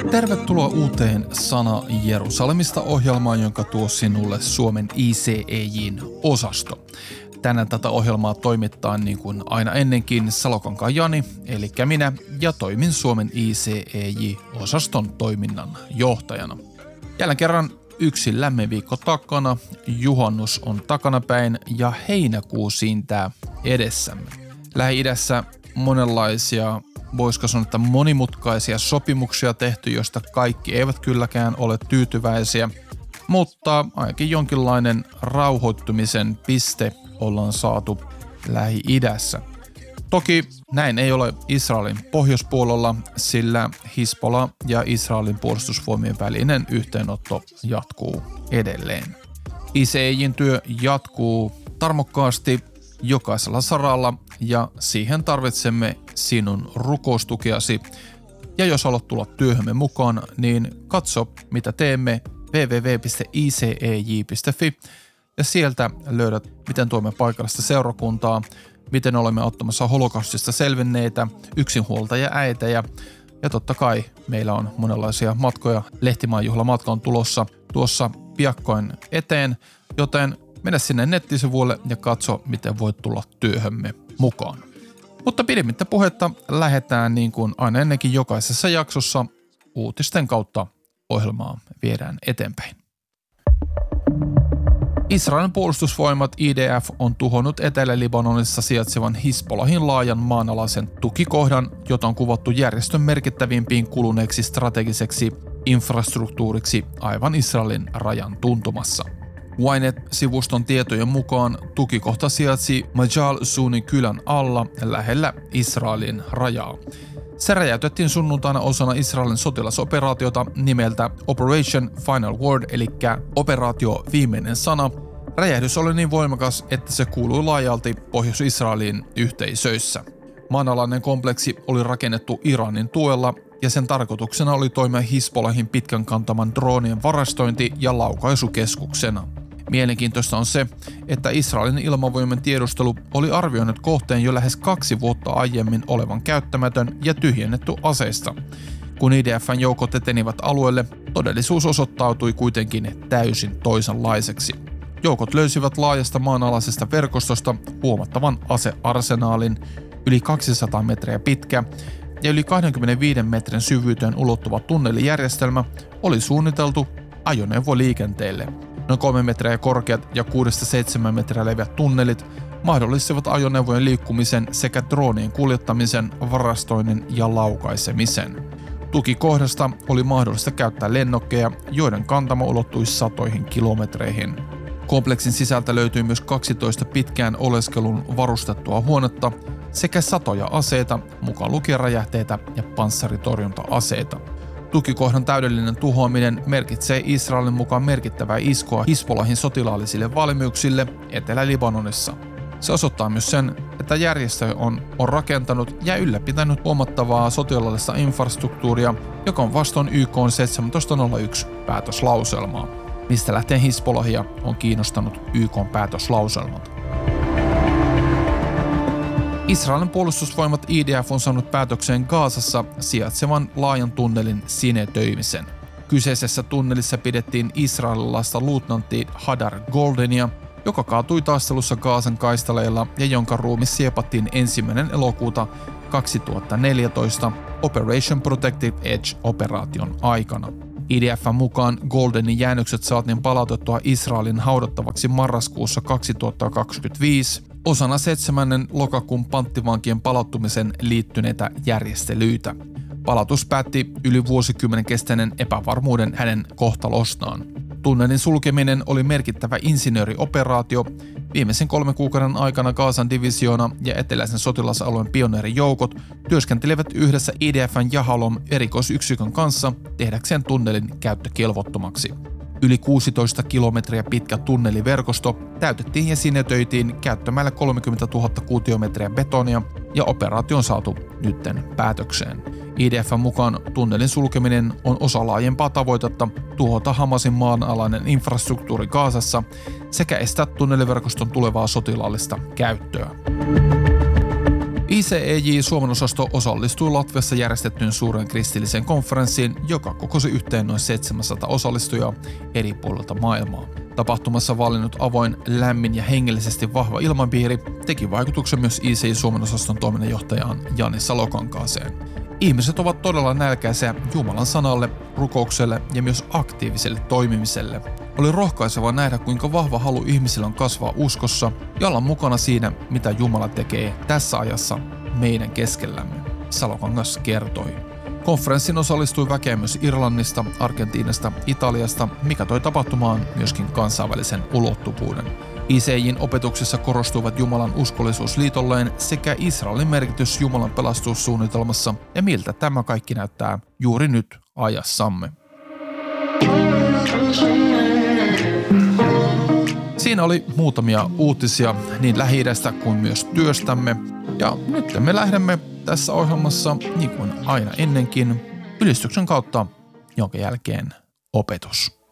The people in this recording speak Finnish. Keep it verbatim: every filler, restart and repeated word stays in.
Tervetuloa uuteen Sana Jerusalemista -ohjelmaan, jonka tuo sinulle Suomen I C E J:n osasto. Tänään tätä ohjelmaa toimittaa niin kuin aina ennenkin Salokankaan Jani, eli minä, ja toimin Suomen I C E J-osaston toiminnan johtajana. Jälleen kerran yksi lämmin viikko takana, juhannus on takanapäin ja heinäkuu siintää edessämme. Lähi-idässä monenlaisia, voisiko sanoa, että monimutkaisia sopimuksia tehty, joista kaikki eivät kylläkään ole tyytyväisiä, mutta ainakin jonkinlainen rauhoittumisen piste ollaan saatu Lähi-idässä. Toki näin ei ole Israelin pohjoispuolella, sillä Hizbollah ja Israelin puolustusvoimien välinen yhteenotto jatkuu edelleen. I C E J:n työ jatkuu tarmokkaasti jokaisella saralla ja siihen tarvitsemme sinun rukoustukeasi. Ja jos haluat tulla työhömme mukaan, niin katso mitä teemme double-u double-u double-u piste i c e j piste f i ja sieltä löydät miten tuomme paikallista seurakuntaa, miten olemme ottamassa holokaustista selvinneitä, yksinhuoltaja äitejä ja totta kai meillä on monenlaisia matkoja. Lehtimaan juhlamatka on tulossa tuossa piakkoin eteen, joten mene sinne nettisivuille ja katso miten voit tulla työhömme mukaan. Mutta pidemmittä puhetta lähdetään niin kuin aina ennenkin jokaisessa jaksossa uutisten kautta ohjelmaa viedään eteenpäin. Israelin puolustusvoimat I D F on tuhonnut Etelä-Libanonissa sijaitsevan Hizbollahin laajan maanalaisen tukikohdan, jota on kuvattu järjestön merkittävimpiin kuluneeksi strategiseksi infrastruktuuriksi aivan Israelin rajan tuntumassa. Ynet-sivuston tietojen mukaan tukikohta sijaitsi Majal Sunin kylän alla lähellä Israelin rajaa. Se räjäytettiin sunnuntaina osana Israelin sotilasoperaatiota nimeltä Operation Final Word, eli operaatio viimeinen sana. Räjähdys oli niin voimakas, että se kuului laajalti Pohjois-Israelin yhteisöissä. Maanalainen kompleksi oli rakennettu Iranin tuella ja sen tarkoituksena oli toimia Hizbollahin pitkän kantaman droonien varastointi- ja laukaisukeskuksena. Mielenkiintoista on se, että Israelin ilmavoimien tiedustelu oli arvioinut kohteen jo lähes kaksi vuotta aiemmin olevan käyttämätön ja tyhjennetty aseista. Kun I D F:n joukot etenivät alueelle, todellisuus osoittautui kuitenkin täysin toisenlaiseksi. Joukot löysivät laajasta maanalaisesta verkostosta huomattavan asearsenaalin, yli kaksisataa metriä pitkä ja yli kaksikymmentäviisi metrin syvyyteen ulottuva tunnelijärjestelmä oli suunniteltu ajoneuvoliikenteelle. Noin kolme metriä korkeat ja kuudesta seitsemään metriä leveät tunnelit mahdollistivat ajoneuvojen liikkumisen sekä droonien kuljettamisen, varastoinnin ja laukaisemisen. Tukikohdasta oli mahdollista käyttää lennokkeja, joiden kantama ulottui satoihin kilometreihin. Kompleksin sisältä löytyi myös kaksitoista pitkään oleskelun varustettua huonetta sekä satoja aseita, mukaan lukien räjähteitä ja panssaritorjunta-aseita. Tukikohdan täydellinen tuhoaminen merkitsee Israelin mukaan merkittävää iskua Hizbollahin sotilaallisille valmiuksille Etelä-Libanonissa. Se osoittaa myös sen, että järjestö on, on rakentanut ja ylläpitänyt huomattavaa sotilaallista infrastruktuuria, joka on vastoin Y K:n seitsemäntoista nolla yksi päätöslauselmaa. Mistä lähtien Hizbollahia on kiinnostanut Y K:n päätöslauselmat. Israelin puolustusvoimat I D F on saanut päätökseen Gazassa sijaitsevan laajan tunnelin sinetöimisen. Kyseisessä tunnelissa pidettiin israelilaista luutnantti Hadar Goldenia, joka kaatui taistelussa Gazan kaistaleilla ja jonka ruumi siepattiin ensimmäinen elokuuta kaksituhattaneljätoista Operation Protective Edge-operaation aikana. I D F:n mukaan Goldenin jäännökset saatiin palautettua Israelin haudattavaksi marraskuussa kaksituhattakaksikymmentäviisi osana seitsemännen lokakuun panttivankien palauttumisen liittyneitä järjestelyitä. Palautus päätti yli vuosikymmenen kestäneen epävarmuuden hänen kohtalostaan. Tunnelin sulkeminen oli merkittävä insinöörioperaatio. Viimeisen kolmen kuukauden aikana Gazan divisioona ja eteläisen sotilasalueen pioneerijoukot työskentelevät yhdessä I D F:n Yahalom erikoisyksikön kanssa tehdäkseen tunnelin käyttökelvottomaksi. Yli kuusitoista kilometriä pitkä tunneliverkosto täytettiin ja sinetöitiin käyttämällä kolmekymmentätuhatta kuutiometriä betonia ja operaatio on saatu nytten päätökseen. I D F:n mukaan tunnelin sulkeminen on osa laajempaa tavoitetta tuhota Hamasin maanalainen infrastruktuuri Gazassa sekä estää tunneliverkoston tulevaa sotilaallista käyttöä. I C E J Suomen osasto osallistui Latviassa järjestettyyn suureen kristilliseen konferenssiin, joka kokosi yhteen noin seitsemänsataa osallistujaa eri puolilta maailmaa. Tapahtumassa valinnut avoin, lämmin ja hengellisesti vahva ilmapiiri teki vaikutuksen myös I C E J Suomen osaston toiminnanjohtajaan Jani Salokankaaseen. Ihmiset ovat todella nälkäisiä Jumalan sanalle, rukoukselle ja myös aktiiviselle toimimiselle. Oli rohkaisevaa nähdä, kuinka vahva halu ihmisillä on kasvaa uskossa ja olla mukana siinä, mitä Jumala tekee tässä ajassa meidän keskellämme, Salokangas kertoi. Konferenssin osallistui väkeä myös Irlannista, Argentiinasta, Italiasta, mikä toi tapahtumaan myöskin kansainvälisen ulottuvuuden. I C E J:n opetuksessa korostuivat Jumalan uskollisuus liitolleen sekä Israelin merkitys Jumalan pelastussuunnitelmassa ja miltä tämä kaikki näyttää juuri nyt ajassamme. Siinä oli muutamia uutisia niin Lähi-idästä kuin myös työstämme. Ja nyt me lähdemme tässä ohjelmassa, niin kuin aina ennenkin, ylistyksen kautta, jonka jälkeen opetus.